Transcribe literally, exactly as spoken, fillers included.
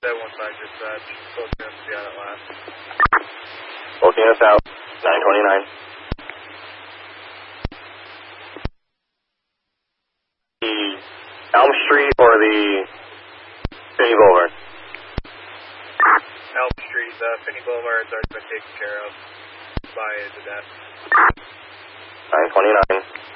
seven one five dispatch. Both units will be out at last. Both units out, nine twenty-nine. The Elm Street or the Finney Boulevard? Elm Street, the Finney Boulevard's already been taken care of by the death. nine twenty-nine.